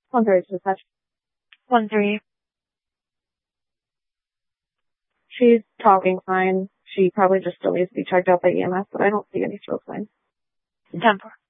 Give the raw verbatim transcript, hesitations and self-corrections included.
One three dispatch. One three. She's talking fine. She probably just still needs to be checked out by E M S, but I don't see any stroke signs. Ten four.